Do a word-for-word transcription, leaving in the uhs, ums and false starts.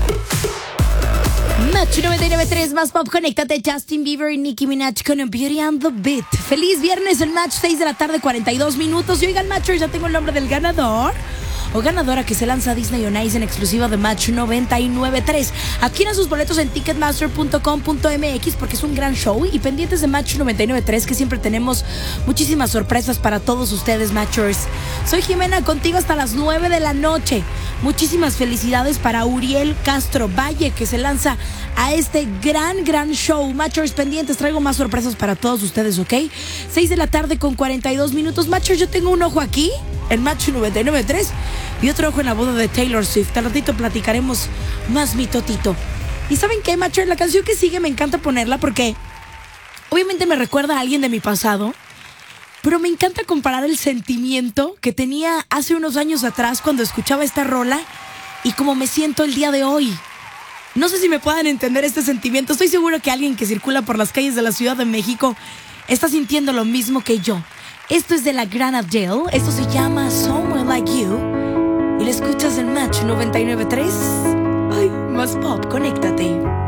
Match noventa y nueve punto tres más pop, conéctate. Justin Bieber y Nicki Minaj con Beauty and the Beat. Feliz viernes, el match seis de la tarde, cuarenta y dos minutos. Y oigan, Matchers, ya tengo el nombre del ganador o ganadora que se lanza a Disney on Ice en exclusiva de Match noventa y nueve punto tres. Adquieran sus boletos en ticketmaster punto com punto m x porque es un gran show, y pendientes de Match noventa y nueve punto tres, que siempre tenemos muchísimas sorpresas para todos ustedes, Matchers. Soy Jimena, contigo hasta las nueve de la noche. Muchísimas felicidades para Uriel Castro Valle, que se lanza a este gran, gran show. Matchers, pendientes, traigo más sorpresas para todos ustedes, ¿ok? seis de la tarde con cuarenta y dos minutos. Matchers, yo tengo un ojo aquí en Match noventa y nueve punto tres y otro ojo en la boda de Taylor Swift. Al ratito platicaremos más, mi totito. ¿Y saben qué, Matchers? La canción que sigue me encanta ponerla porque obviamente me recuerda a alguien de mi pasado, pero me encanta comparar el sentimiento que tenía hace unos años atrás cuando escuchaba esta rola y cómo me siento el día de hoy. No sé si me puedan entender este sentimiento. Estoy seguro que alguien que circula por las calles de la Ciudad de México está sintiendo lo mismo que yo. Esto es de la gran Adele. Esto se llama Somewhere Like You. Y lo escuchas en Match noventa y nueve punto tres. Ay, más pop, conéctate.